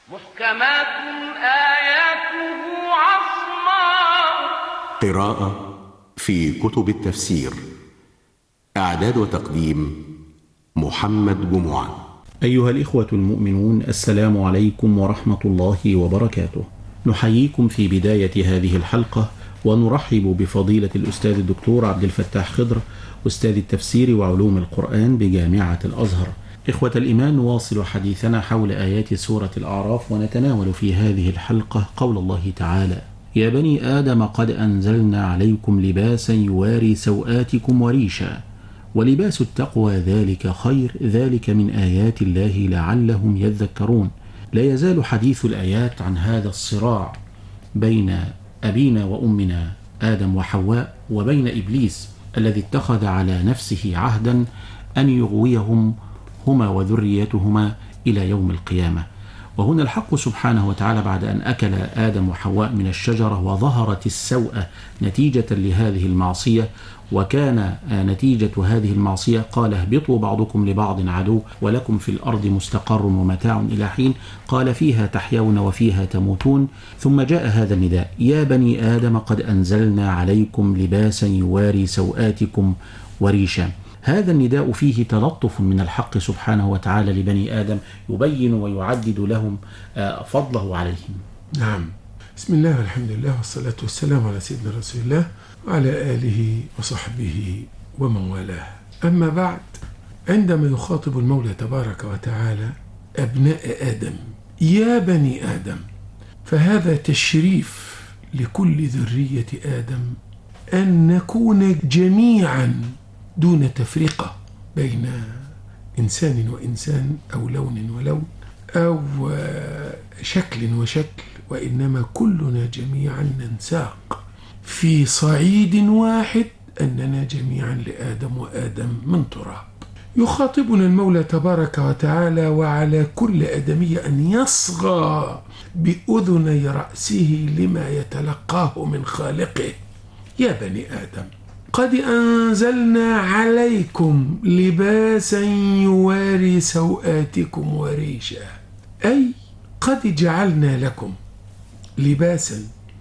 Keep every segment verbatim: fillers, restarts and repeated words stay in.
محكمات آياته عصماء. قراءة في كتب التفسير. إعداد وتقديم محمد جمعة. أيها الإخوة المؤمنون، السلام عليكم ورحمة الله وبركاته. نحييكم في بداية هذه الحلقة ونرحب بفضيلة الأستاذ الدكتور عبد الفتاح خضر، أستاذ التفسير وعلوم القرآن بجامعة الأزهر. إخوة الإيمان، نواصل حديثنا حول آيات سورة الأعراف، ونتناول في هذه الحلقة قول الله تعالى: يا بني آدم قد أنزلنا عليكم لباسا يواري سوآتكم وريشا ولباس التقوى ذلك خير ذلك من آيات الله لعلهم يذكرون. لا يزال حديث الآيات عن هذا الصراع بين أبينا وأمنا آدم وحواء وبين إبليس الذي اتخذ على نفسه عهدا أن يغويهم هما وذريتهما إلى يوم القيامة. وهنا الحق سبحانه وتعالى بعد أن أكل آدم وحواء من الشجرة وظهرت السوءة نتيجة لهذه المعصية، وكان نتيجة هذه المعصية قال: اهبطوا بعضكم لبعض عدو ولكم في الأرض مستقر ومتاع إلى حين، قال: فيها تحيون وفيها تموتون. ثم جاء هذا النداء: يا بني آدم قد أنزلنا عليكم لباسا يواري سوآتكم وريشا. هذا النداء فيه تلطف من الحق سبحانه وتعالى لبني آدم، يبين ويعدد لهم فضله عليهم. نعم، بسم الله والحمد لله والصلاة والسلام على سيدنا رسول الله وعلى آله وصحبه ومن والاه. أما بعد، عندما يخاطب المولى تبارك وتعالى أبناء آدم يا بني آدم، فهذا تشريف لكل ذرية آدم أن نكون جميعا دون تفرقة بين إنسان وإنسان أو لون ولون أو شكل وشكل، وإنما كلنا جميعا ننساق في صعيد واحد، أننا جميعا لآدم وآدم من تراب. يخاطبنا المولى تبارك وتعالى وعلى كل آدمي أن يصغى بأذني رأسه لما يتلقاه من خالقه. يا بني آدم قد أنزلنا عليكم لباسا يواري سوآتكم وريشا، أي قد جعلنا لكم لباسا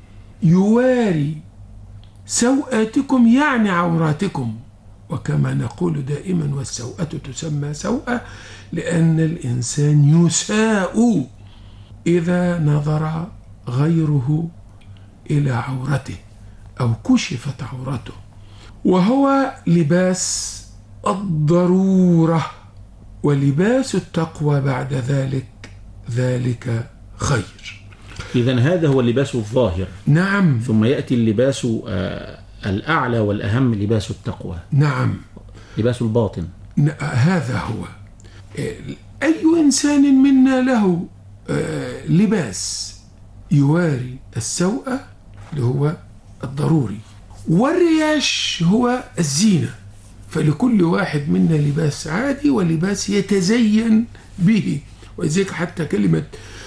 يواري سوآتكم يعني عوراتكم، وكما نقول دائما والسوءة تسمى سوءة لأن الإنسان يساء إذا نظر غيره إلى عورته أو كشفت عورته، وهو لباس الضرورة، ولباس التقوى بعد ذلك ذلك خير. إذن هذا هو اللباس الظاهر. نعم. ثم يأتي اللباس آه الأعلى والأهم، لباس التقوى. نعم. لباس الباطن. هذا هو. أي إنسان منا له آه لباس يواري السوءة اللي هو الضروري، والرياش هو الزينة، فلكل واحد منا لباس عادي ولباس يتزين به. وذلك حتى كلمة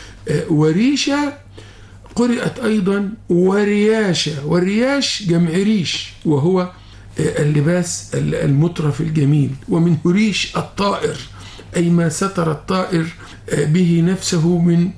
وريشة قرأت أيضا ورياشة، والرياش جمع ريش وهو اللباس المطرف الجميل، ومنه ريش الطائر أي ما ستر الطائر به نفسه من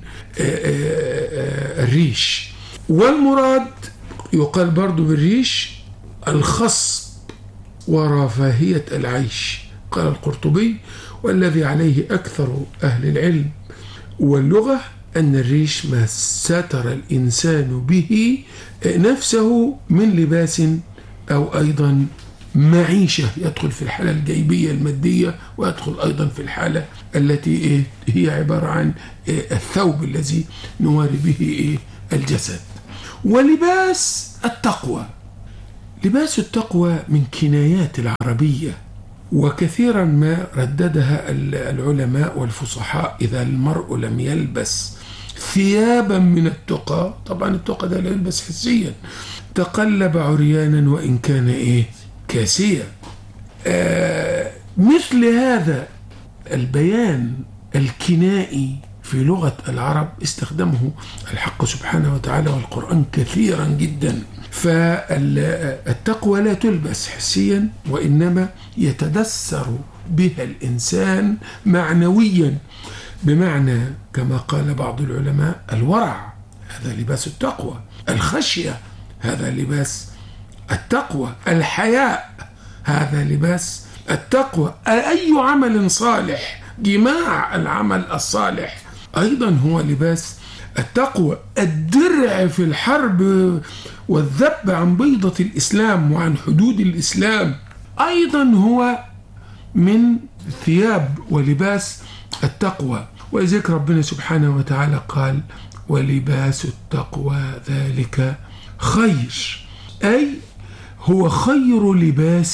الريش. والمراد يقال برضو بالريش الخصب ورفاهية العيش. قال القرطبي: والذي عليه أكثر أهل العلم واللغة أن الريش ما ستر الإنسان به نفسه من لباس أو أيضا معيشة، يدخل في الحالة الجيبية المادية، ويدخل أيضا في الحالة التي هي عبارة عن الثوب الذي نواري به الجسد. ولباس التقوى، لباس التقوى من كنايات العربية، وكثيرا ما رددها العلماء والفصحاء: إذا المرء لم يلبس ثيابا من التقى، طبعا التقى ده لا يلبس حسيا، تقلب عريانا وإن كان إيه كاسيا. آه مثل هذا البيان الكنائي في لغة العرب استخدمه الحق سبحانه وتعالى والقرآن كثيرا جدا. فالتقوى لا تلبس حسيا، وإنما يتدثر بها الإنسان معنويا. بمعنى كما قال بعض العلماء الورع هذا لباس التقوى، الخشية هذا لباس التقوى، الحياء هذا لباس التقوى، أي عمل صالح جماع العمل الصالح أيضا هو لباس التقوى. الدرع في الحرب والذب عن بيضة الإسلام وعن حدود الإسلام أيضا هو من ثياب ولباس التقوى. ولذلك ربنا سبحانه وتعالى قال ولباس التقوى ذلك خير، أي هو خير لباس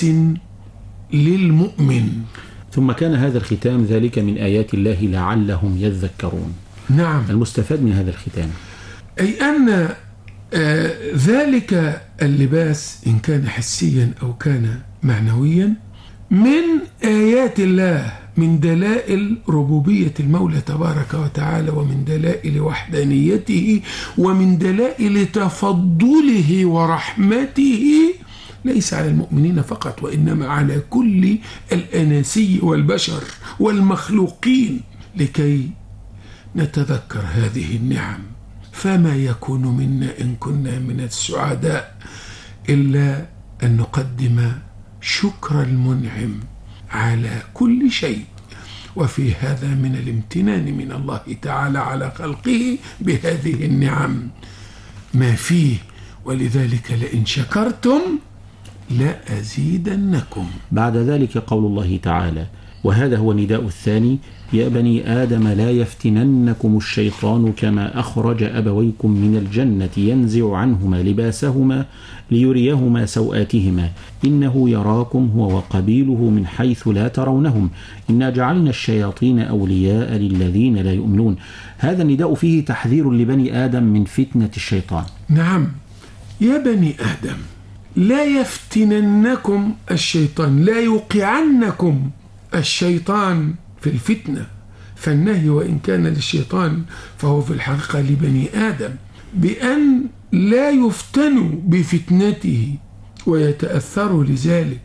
للمؤمن. ثم كان هذا الختام ذلك من آيات الله لعلهم يذكرون. نعم. المستفاد من هذا الختام أي أن آه ذلك اللباس إن كان حسيا أو كان معنويا من آيات الله، من دلائل ربوبية المولى تبارك وتعالى، ومن دلائل وحدانيته، ومن دلائل تفضله ورحمته ليس على المؤمنين فقط وإنما على كل الأناسي والبشر والمخلوقين، لكي نتذكر هذه النعم. فما يكون منا إن كنا من السعداء إلا أن نقدم شكر المنعم على كل شيء، وفي هذا من الامتنان من الله تعالى على خلقه بهذه النعم ما فيه. ولذلك لئن شكرتم لأزيدنكم. بعد ذلك قول الله تعالى وهذا هو النداء الثاني يا بني آدم لا يفتننكم الشيطان كما أخرج أبويكم من الجنة ينزع عنهما لباسهما ليريهما سوآتهما إنه يراكم هو وقبيله من حيث لا ترونهم إنا جعلنا الشياطين أولياء للذين لا يؤمنون. هذا النداء فيه تحذير لبني آدم من فتنة الشيطان. نعم يا بني آدم لا يفتننكم الشيطان، لا يوقعنكم الشيطان في الفتنة. فالنهي وإن كان للشيطان فهو في الحقيقة لبني آدم بأن لا يفتنوا بفتنته ويتأثروا لذلك.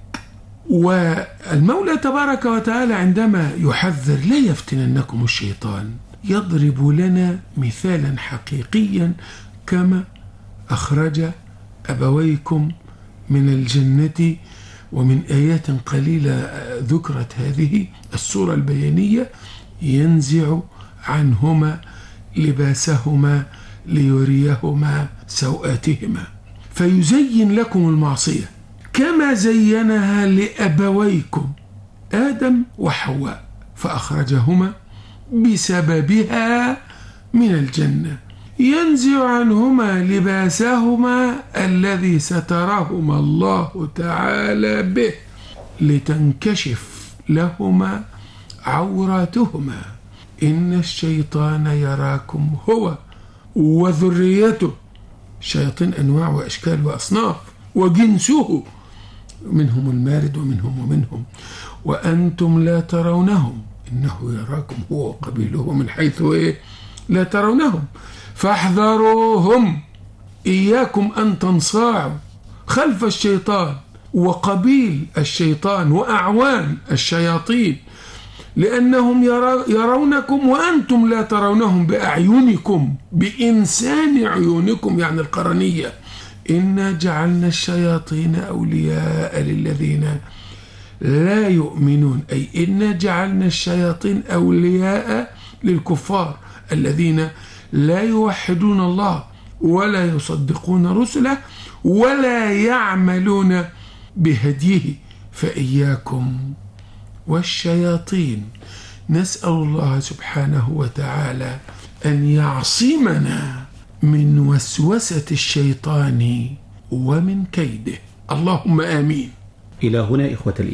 والمولى تبارك وتعالى عندما يحذر لا يفتننكم الشيطان يضرب لنا مثالا حقيقيا كما أخرج أبويكم من الجنة، ومن آيات قليلة ذكرت هذه الصورة البيانية ينزع عنهما لباسهما ليريهما سوآتهما، فيزين لكم المعصية كما زينها لأبويكم آدم وحواء فأخرجهما بسببها من الجنة، ينزع عنهما لباسهما الذي سترهما الله تعالى به لتنكشف لهما عوراتهما إن الشيطان يراكم هو وذريته، شياطين أنواع وأشكال وأصناف وجنسه منهم المارد ومنهم ومنهم وأنتم لا ترونهم إنه يراكم هو وقبيله من حيث إيه لا ترونهم فاحذروهم إياكم أن تنصاعوا خلف الشيطان وقبيل الشيطان وأعوان الشياطين لأنهم يرونكم وأنتم لا ترونهم بأعينكم بإنسان عيونكم يعني القرنية. إنا جعلنا الشياطين أولياء للذين لا يؤمنون، أي إنا جعلنا الشياطين أولياء للكفار الذين لا يوحدون الله ولا يصدقون رسله ولا يعملون بهديه فإياكم والشياطين. نسأل الله سبحانه وتعالى أن يعصمنا من وسوسة الشيطان ومن كيده، اللهم آمين. إلى هنا إخوة الإيمان